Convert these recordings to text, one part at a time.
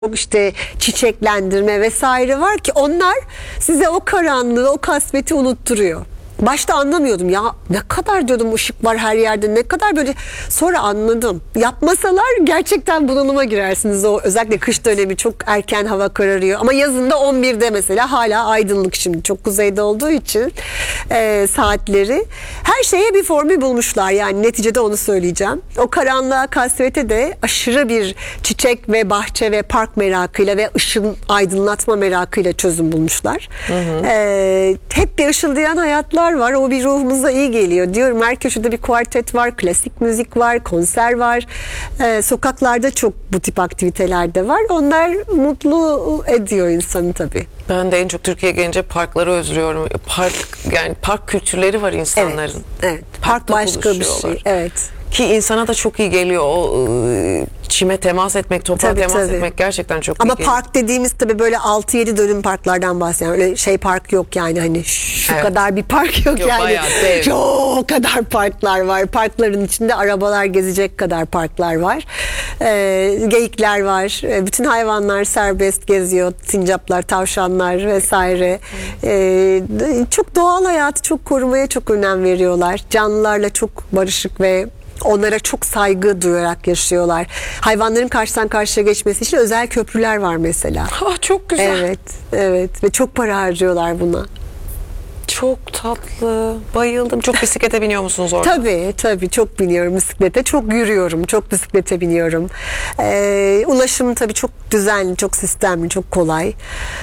işte çiçeklendirme vesaire var ki onlar size o karanlığı, o kasveti unutturuyor. Başta anlamıyordum ya, ne kadar diyordum ışık var her yerde, ne kadar böyle, sonra anladım. Yapmasalar gerçekten bunalıma girersiniz. O özellikle kış dönemi çok erken hava kararıyor ama yazında 11'de mesela hala aydınlık, şimdi çok kuzeyde olduğu için saatleri. Her şeye bir formül bulmuşlar, yani neticede onu söyleyeceğim. O karanlığa, kasvete de aşırı bir çiçek ve bahçe ve park merakıyla ve ışın aydınlatma merakıyla çözüm bulmuşlar. Hep bir ışıldayan hayatlar var. O bir ruhumuza iyi geliyor. Diyorum, her köşede bir kuartet var, klasik müzik var, konser var. Sokaklarda çok bu tip aktiviteler de var. Onlar mutlu ediyor insanı tabii. Ben de en çok Türkiye'ye gelince parkları özlüyorum. Yani park kültürleri var insanların. Evet. Park başka bir şey. Evet. Ki insana da çok iyi geliyor. O çime temas etmek, toprağa temas etmek gerçekten çok iyi geliyor. Ama park dediğimiz tabii böyle 6-7 dönüm parklardan bahsediyorum. Öyle şey park yok yani, hani şu kadar bir park yok yani. Bayağı dev. Çok kadar parklar var. Parkların içinde arabalar gezecek kadar parklar var. Geyikler var. Bütün hayvanlar serbest geziyor. Sincaplar, tavşanlar vesaire. Çok doğal hayatı çok korumaya çok önem veriyorlar. Canlılarla çok barışık ve onlara çok saygı duyarak yaşıyorlar. Hayvanların karşıdan karşıya geçmesi için özel köprüler var mesela. Çok güzel. Evet, evet, ve çok para harcıyorlar buna. Çok tatlı. Bayıldım. Çok bisiklete biniyor musunuz orada? Tabii çok biniyorum bisiklete. Çok yürüyorum. Çok bisiklete biniyorum. Ulaşım tabii çok düzenli, çok sistemli, çok kolay.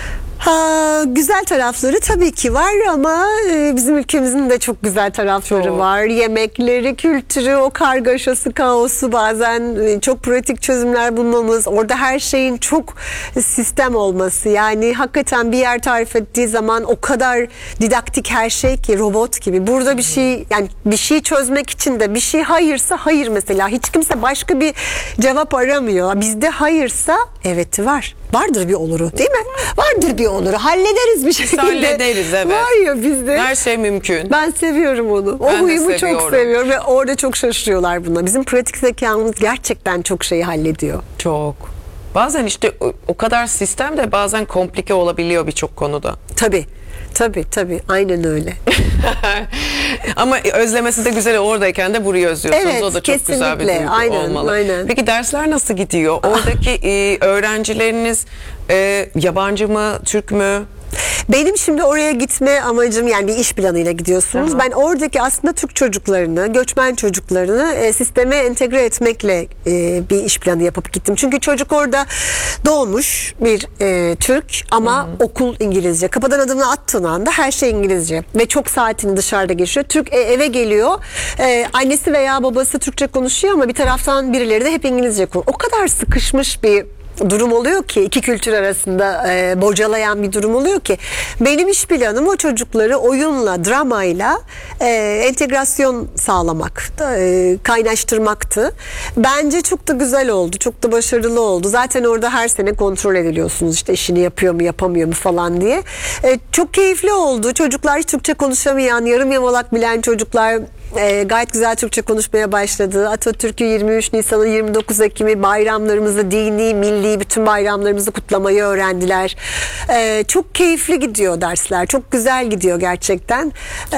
Güzel tarafları tabii ki var ama bizim ülkemizin de çok güzel tarafları var. Yemekleri, kültürü, o kargaşası, kaosu, bazen çok pratik çözümler bulmamız, orada her şeyin çok sistem olması. Yani hakikaten bir yer tarif ettiği zaman o kadar didaktik her şey ki, robot gibi. Burada bir şey, yani bir şey çözmek için de bir şey hayırsa hayır mesela. Hiç kimse başka bir cevap aramıyor. Bizde hayırsa eveti var. Vardır bir oluru, değil mi? Vardır bir oluru. Hallederiz bir şekilde. Hallederiz, evet. Var ya bizde. Her şey mümkün. Ben seviyorum onu. O huyumu çok seviyorum ve orada çok şaşırıyorlar buna. Bizim pratik zekamız gerçekten çok şeyi hallediyor. Çok. Bazen işte o kadar sistem de bazen komplike olabiliyor birçok konuda. Tabii. Aynen öyle. Ama özlemesi de güzel, oradayken de burayı özlüyorsunuz. Evet, o da çok kesinlikle. güzel bir duygu olmalı. Aynen. Peki dersler nasıl gidiyor? Oradaki öğrencileriniz yabancı mı, Türk mü? Benim şimdi oraya gitme amacım, yani bir iş planıyla gidiyorsunuz. Ben oradaki aslında Türk çocuklarını, göçmen çocuklarını sisteme entegre etmekle bir iş planı yapıp gittim. Çünkü çocuk orada doğmuş bir Türk ama okul İngilizce. Kapıdan adımını attığın anda her şey İngilizce ve çok saatini dışarıda geçiyor. Türk eve geliyor, annesi veya babası Türkçe konuşuyor ama bir taraftan birileri de hep İngilizce konuşuyor. O kadar sıkışmış bir durum oluyor ki, iki kültür arasında bocalayan bir durum oluyor ki, benim iş planım o çocukları oyunla, dramayla entegrasyon sağlamak, kaynaştırmaktı. Bence çok da güzel oldu, çok da başarılı oldu. Zaten orada her sene kontrol ediliyorsunuz, işte işini yapıyor mu, yapamıyor mu falan diye. Çok keyifli oldu. Çocuklar hiç Türkçe konuşamayan, yarım yamalak bilen çocuklar gayet güzel Türkçe konuşmaya başladı. Atatürk'ü, 23 Nisan'ı, 29 Ekim'i, bayramlarımızı, dini, milli bütün bayramlarımızı kutlamayı öğrendiler. Çok keyifli gidiyor dersler. Çok güzel gidiyor gerçekten.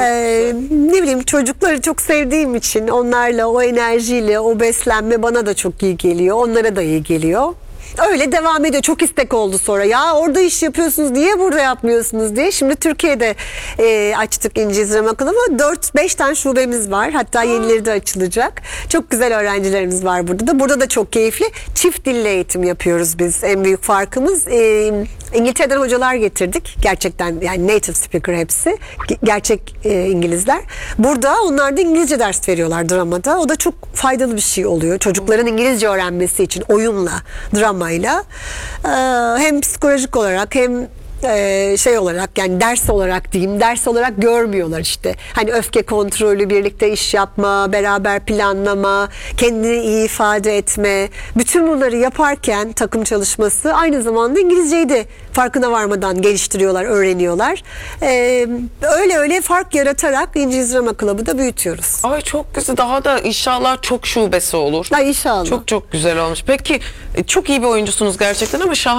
Ne bileyim, çocukları çok sevdiğim için onlarla, o enerjiyle, o beslenme bana da çok iyi geliyor. Onlara da iyi geliyor. Öyle devam ediyor. Çok istek oldu sonra. Ya orada iş yapıyorsunuz, niye burada yapmıyorsunuz diye. Şimdi Türkiye'de açtık İngiliz Drama Okulu ama 4-5 tane şubemiz var. Hatta yenileri de açılacak. Çok güzel öğrencilerimiz var burada da. Burada da çok keyifli. Çift dille eğitim yapıyoruz biz. En büyük farkımız İngiltere'den hocalar getirdik. Gerçekten yani native speaker hepsi. Gerçek İngilizler. Burada onlar da İngilizce ders veriyorlar dramada. O da çok faydalı bir şey oluyor. Çocukların İngilizce öğrenmesi için oyunla, dramayla hem psikolojik olarak hem şey olarak, yani ders olarak diyeyim, ders olarak görmüyorlar işte. Hani öfke kontrolü, birlikte iş yapma, beraber planlama, kendini iyi ifade etme. Bütün bunları yaparken takım çalışması aynı zamanda İngilizceyi de farkına varmadan geliştiriyorlar, öğreniyorlar. Öyle fark yaratarak İngiliz Drama Club'ı da büyütüyoruz. Ay çok güzel. Daha da inşallah çok şubesi olur. Ay inşallah. Çok güzel olmuş. Peki çok iyi bir oyuncusunuz gerçekten ama